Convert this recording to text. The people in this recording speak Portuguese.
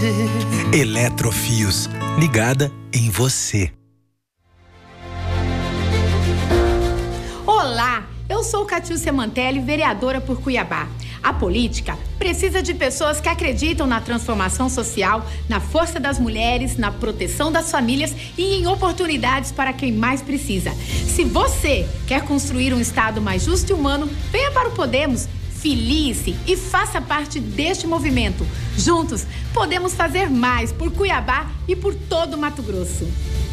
Eletrofios, ligada em você. Olá, eu sou Catiúcia Mantelli, vereadora por Cuiabá. A política precisa de pessoas que acreditam na transformação social, na força das mulheres, na proteção das famílias e em oportunidades para quem mais precisa. Se você quer construir um Estado mais justo e humano, venha para o Podemos, filie-se e faça parte deste movimento. Juntos, podemos fazer mais por Cuiabá e por todo Mato Grosso.